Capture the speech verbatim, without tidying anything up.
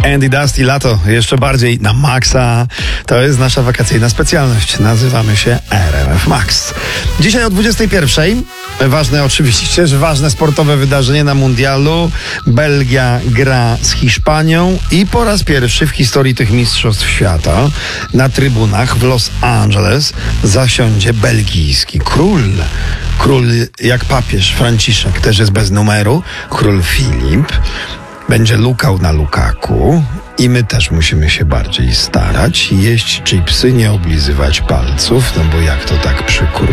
Andy Dusty, lato jeszcze bardziej na maksa. To jest nasza wakacyjna specjalność. Nazywamy się R M F Max. Dzisiaj o dwudziestej pierwszej. Ważne oczywiście, że ważne sportowe wydarzenie na mundialu. Belgia gra z Hiszpanią i po raz pierwszy w historii tych mistrzostw świata na trybunach w Los Angeles zasiądzie belgijski król. Król jak papież Franciszek, też jest bez numeru. Król Filip. Będzie lukał na Lukaku i my też musimy się bardziej starać. Jeść chipsy, nie oblizywać palców, no bo jak to tak przy królu?